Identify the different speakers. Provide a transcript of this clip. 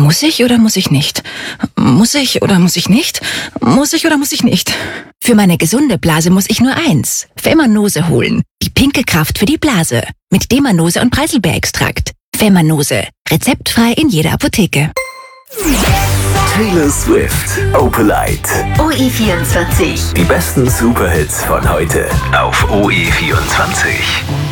Speaker 1: Muss ich oder muss ich nicht? Muss ich oder muss ich nicht? Muss ich oder muss ich nicht? Für meine gesunde Blase muss ich nur eins: Femanose holen. Die pinke Kraft für die Blase. Mit Demanose und Preiselbeerextrakt. Femanose. Rezeptfrei in jeder Apotheke.
Speaker 2: Taylor Swift, Opalite.
Speaker 3: OE24.
Speaker 2: Die besten Superhits von heute auf OE24.